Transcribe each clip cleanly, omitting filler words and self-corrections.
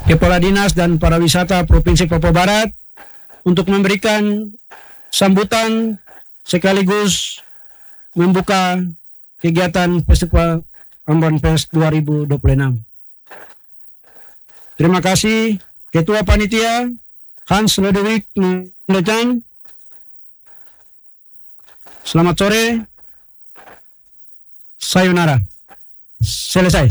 Kepala Dinas dan Pariwisata Provinsi Papua Barat untuk memberikan sambutan sekaligus membuka kegiatan Festival Amban Fest 2026. Terima kasih Ketua Panitia Hans Ludwig Melejan. Selamat sore. Sayonara. Selesai.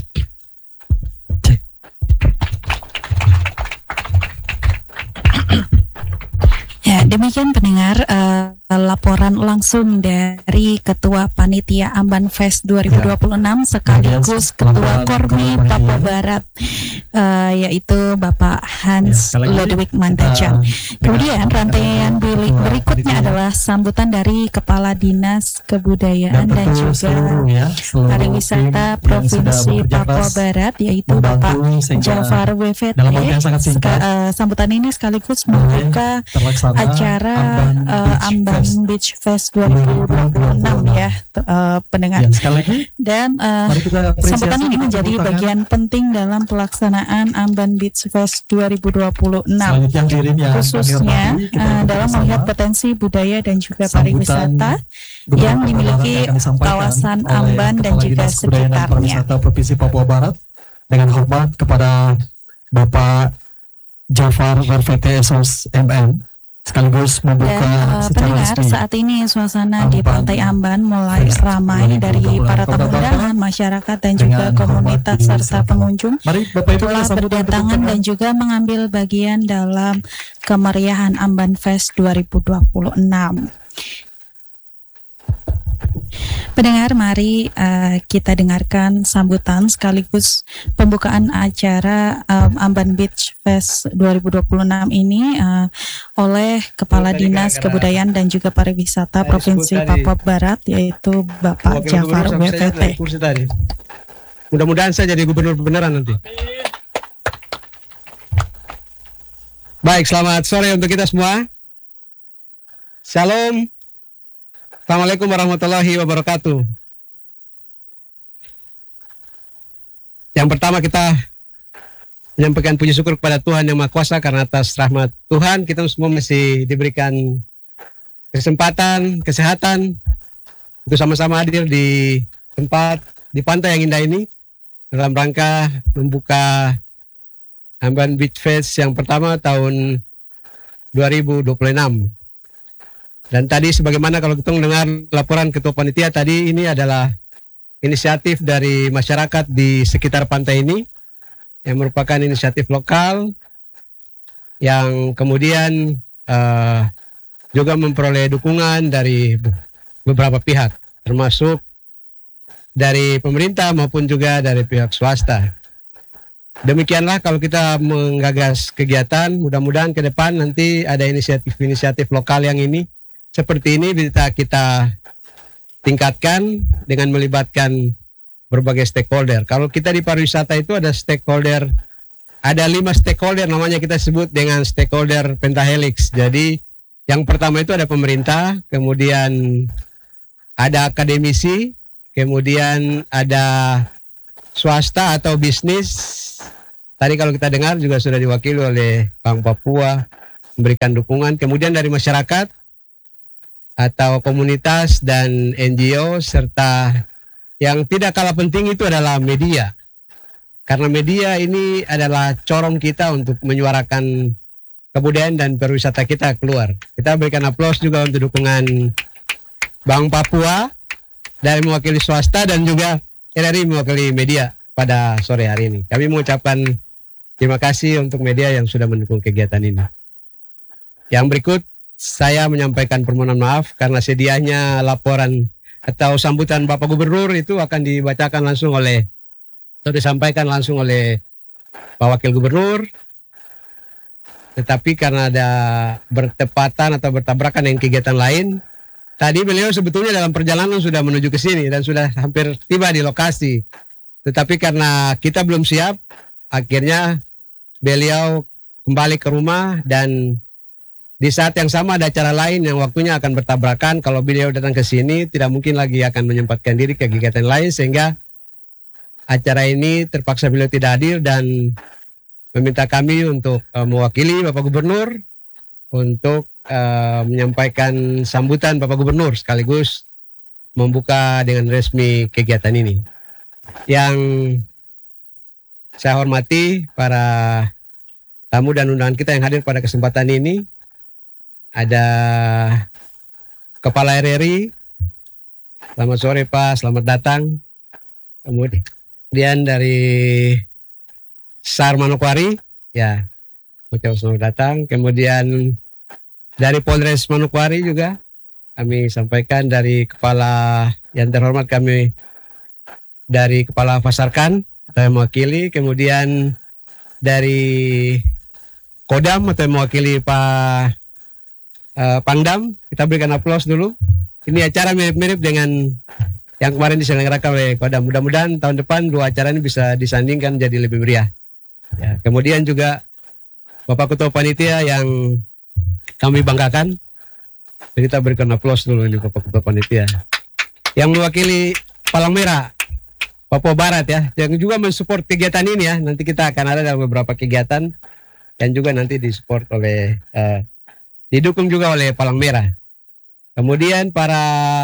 Ya, demikian pendengar laporan langsung dari Ketua Panitia Amban Fest 2026 sekaligus Ketua Kormi Papua Barat, yaitu Bapak Hans Ludwig Mantajam. Kemudian rantaian berikutnya adalah sambutan dari Kepala Dinas Kebudayaan dan juga Pariwisata Provinsi Papua Barat, yaitu Bapak Jafar WVT. Sambutan ini sekaligus membuka acara Amban Beach Fest 2026 ya, pendengar. Dan sambutan ini menjadi bagian penting dalam pelaksanaan Amban Beach Fest 2026, khususnya dalam melihat potensi budaya dan juga pariwisata yang dimiliki kawasan Amban dan juga sekitarnya. Provinsi Papua Barat, dengan hormat kepada Bapak Jafar WVT SOS MM, sekaligus membuka secara resmi. Saat ini suasana di Pantai Amban mulai ramai dari para tamu undangan, masyarakat dan juga komunitas serta pengunjung telah berdatangan dan juga mengambil bagian dalam kemeriahan Amban Fest 2026. Pendengar, mari kita dengarkan sambutan sekaligus pembukaan acara Amban Beach Fest 2026 ini oleh Kepala Dinas Kebudayaan dan juga Pariwisata Provinsi Papua Barat, yaitu Bapak Jafar WVT. Mudah-mudahan saya jadi gubernur beneran nanti. Baik, selamat sore untuk kita semua. Shalom. Assalamualaikum warahmatullahi wabarakatuh. Yang pertama, kita menyampaikan puji syukur kepada Tuhan Yang Maha Kuasa, karena atas rahmat Tuhan kita semua masih diberikan kesempatan, kesehatan untuk sama-sama hadir di tempat di pantai yang indah ini dalam rangka membuka Amban Beach Fest yang pertama tahun 2026. Dan tadi sebagaimana kalau kita mendengar laporan Ketua Panitia tadi, ini adalah inisiatif dari masyarakat di sekitar pantai ini yang merupakan inisiatif lokal yang kemudian juga memperoleh dukungan dari beberapa pihak, termasuk dari pemerintah maupun juga dari pihak swasta. Demikianlah kalau kita menggagas kegiatan, mudah-mudahan ke depan nanti ada inisiatif-inisiatif lokal yang ini seperti ini bisa kita tingkatkan dengan melibatkan berbagai stakeholder. Kalau kita di pariwisata itu ada stakeholder, ada 5 stakeholder, namanya kita sebut dengan stakeholder pentahelix. Jadi yang pertama itu ada pemerintah, kemudian ada akademisi, kemudian ada swasta atau bisnis. Tadi kalau kita dengar juga sudah diwakili oleh Bank Papua memberikan dukungan, kemudian dari masyarakat atau komunitas dan NGO, serta yang tidak kalah penting itu adalah media. Karena media ini adalah corong kita untuk menyuarakan kebudayaan dan pariwisata kita keluar. Kita berikan aplaus juga untuk dukungan Bank Papua dari mewakili swasta dan juga RRI mewakili media pada sore hari ini. Kami mengucapkan terima kasih untuk media yang sudah mendukung kegiatan ini. Yang berikut, saya menyampaikan permohonan maaf karena sedianya laporan atau sambutan Bapak Gubernur itu akan dibacakan langsung oleh atau disampaikan langsung oleh Pak Wakil Gubernur. Tetapi karena ada bertepatan atau bertabrakan dengan kegiatan lain, tadi beliau sebetulnya dalam perjalanan sudah menuju ke sini dan sudah hampir tiba di lokasi. Tetapi karena kita belum siap, akhirnya beliau kembali ke rumah, dan di saat yang sama ada acara lain yang waktunya akan bertabrakan. Kalau beliau datang ke sini, tidak mungkin lagi akan menyempatkan diri ke kegiatan lain, sehingga acara ini terpaksa beliau tidak hadir. Dan meminta kami untuk mewakili Bapak Gubernur untuk menyampaikan sambutan Bapak Gubernur sekaligus membuka dengan resmi kegiatan ini. Yang saya hormati para tamu dan undangan kita yang hadir pada kesempatan ini, ada Kepala RRI. Selamat sore Pak, selamat datang. Kemudian dari SAR Manokwari, ya, ucap selamat datang. Kemudian dari Polres Manokwari juga kami sampaikan, dari Kepala yang terhormat kami dari Kepala Pasarkan, saya mewakili. Kemudian dari Kodam atau mewakili Pak Pangdam, kita berikan aplaus dulu. Ini acara mirip-mirip dengan yang kemarin diselenggarakan oleh Kodam. Mudah-mudahan tahun depan dua acara ini bisa disandingkan jadi lebih meriah. Ya, kemudian juga Bapak Ketua Panitia yang kami banggakan, kita berikan aplaus dulu ini Bapak Ketua Panitia. Yang mewakili Palang Merah, Papua Barat ya, yang juga mensupport kegiatan ini ya. Nanti kita akan ada dalam beberapa kegiatan yang juga nanti disupport oleh, didukung juga oleh Palang Merah. Kemudian para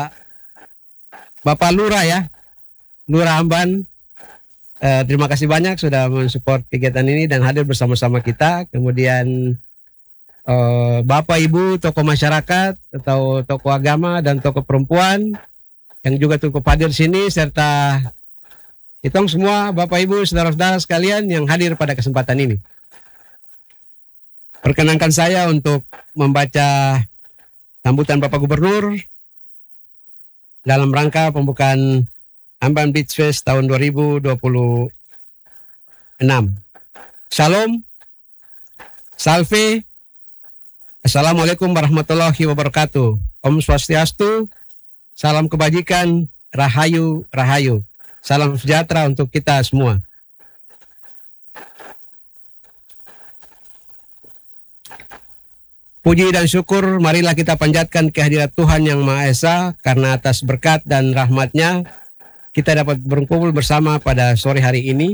Bapak Lurah ya, Lurah Amban, terima kasih banyak sudah mensupport kegiatan ini dan hadir bersama-sama kita. Kemudian Bapak Ibu tokoh masyarakat atau tokoh agama dan tokoh perempuan yang juga cukup hadir sini, serta hitung semua Bapak Ibu saudara-saudara sekalian yang hadir pada kesempatan ini. Perkenankan saya untuk membaca sambutan Bapak Gubernur dalam rangka pembukaan Amban Beach Fest tahun 2026. Shalom, Salve, Assalamualaikum warahmatullahi wabarakatuh. Om Swastiastu, salam kebajikan, Rahayu, Rahayu. Salam sejahtera untuk kita semua. Puji dan syukur marilah kita panjatkan kehadirat Tuhan Yang Maha Esa, karena atas berkat dan rahmat-Nya kita dapat berkumpul bersama pada sore hari ini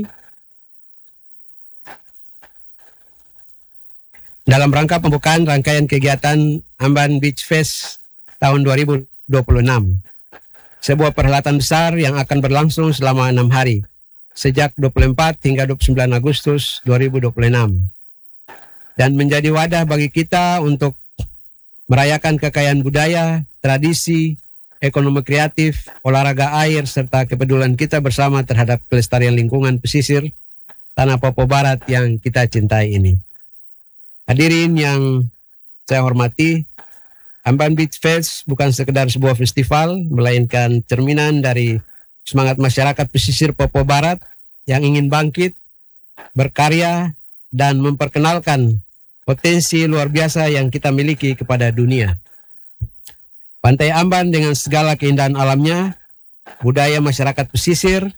dalam rangka pembukaan rangkaian kegiatan Amban Beach Fest tahun 2026. Sebuah perhelatan besar yang akan berlangsung selama 6 hari, sejak 24 hingga 29 Agustus 2026. Dan menjadi wadah bagi kita untuk merayakan kekayaan budaya, tradisi, ekonomi kreatif, olahraga air, serta kepedulian kita bersama terhadap kelestarian lingkungan pesisir tanah Papua Barat yang kita cintai ini. Hadirin yang saya hormati, Amban Beach Fest bukan sekedar sebuah festival, melainkan cerminan dari semangat masyarakat pesisir Papua Barat yang ingin bangkit, berkarya, dan memperkenalkan potensi luar biasa yang kita miliki kepada dunia. Pantai Amban dengan segala keindahan alamnya, budaya masyarakat pesisir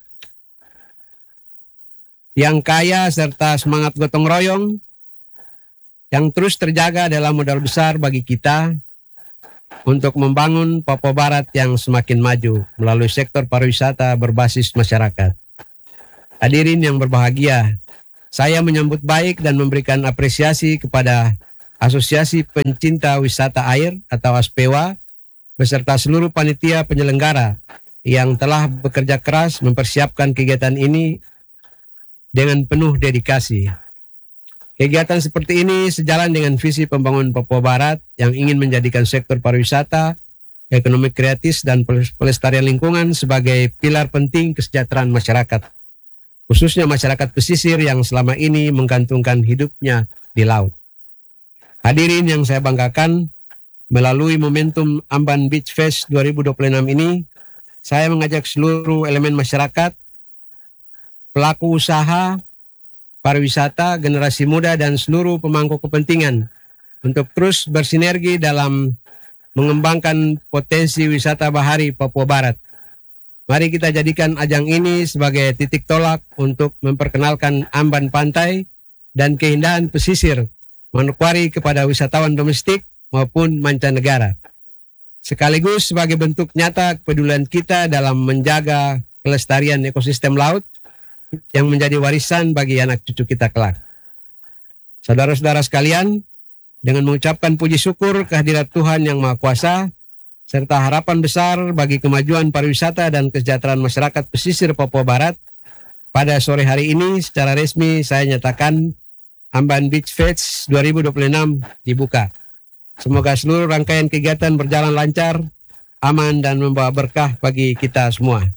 yang kaya, serta semangat gotong royong yang terus terjaga adalah modal besar bagi kita untuk membangun Papua Barat yang semakin maju melalui sektor pariwisata berbasis masyarakat. Hadirin yang berbahagia, saya menyambut baik dan memberikan apresiasi kepada Asosiasi Pencinta Wisata Air atau ASPEWA beserta seluruh panitia penyelenggara yang telah bekerja keras mempersiapkan kegiatan ini dengan penuh dedikasi. Kegiatan seperti ini sejalan dengan visi pembangunan Papua Barat yang ingin menjadikan sektor pariwisata, ekonomi kreatif, dan pelestarian lingkungan sebagai pilar penting kesejahteraan masyarakat, khususnya masyarakat pesisir yang selama ini menggantungkan hidupnya di laut. Hadirin yang saya banggakan, melalui momentum Amban Beach Fest 2026 ini, saya mengajak seluruh elemen masyarakat, pelaku usaha, pariwisata, generasi muda, dan seluruh pemangku kepentingan untuk terus bersinergi dalam mengembangkan potensi wisata bahari Papua Barat. Mari kita jadikan ajang ini sebagai titik tolak untuk memperkenalkan Amban Pantai dan keindahan pesisir Manokwari kepada wisatawan domestik maupun mancanegara. Sekaligus sebagai bentuk nyata kepedulian kita dalam menjaga kelestarian ekosistem laut yang menjadi warisan bagi anak cucu kita kelak. Saudara-saudara sekalian, dengan mengucapkan puji syukur kehadirat Tuhan yang Maha Kuasa, serta harapan besar bagi kemajuan pariwisata dan kesejahteraan masyarakat pesisir Papua Barat, pada sore hari ini secara resmi saya nyatakan Amban Beach Fest 2026 dibuka. Semoga seluruh rangkaian kegiatan berjalan lancar, aman, dan membawa berkah bagi kita semua.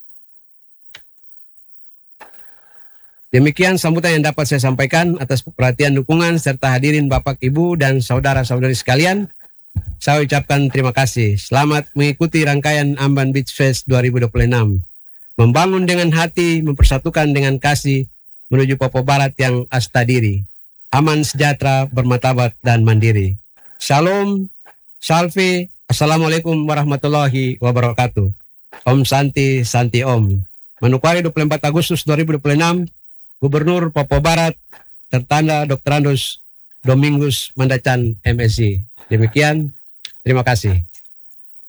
Demikian sambutan yang dapat saya sampaikan. Atas perhatian, dukungan, serta hadirin Bapak, Ibu, dan saudara-saudari sekalian, saya ucapkan terima kasih. Selamat mengikuti rangkaian Amban Beach Fest 2026. Membangun dengan hati, mempersatukan dengan kasih, menuju Papua Barat yang astadiri. Aman, sejahtera, bermartabat, dan mandiri. Shalom, salve, assalamualaikum warahmatullahi wabarakatuh. Om Santi, Santi Om. Manokwari 24 Agustus 2026, Gubernur Papua Barat, tertanda Dr. Andos Domingus Mandacan MSc. Demikian, terima kasih.